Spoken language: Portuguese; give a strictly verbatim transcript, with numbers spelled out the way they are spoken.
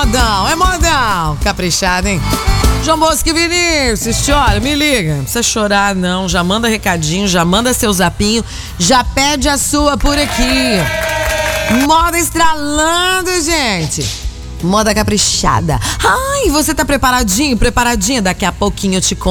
modão, é modão. Caprichado, hein? João Bosco e Vinícius, olha, me liga. Não precisa chorar, não. Já manda recadinho, já manda seu zapinho, já pede a sua por aqui. Moda estralando, gente. Moda caprichada. Ai, você tá preparadinho, preparadinha? Daqui a pouquinho eu te conto.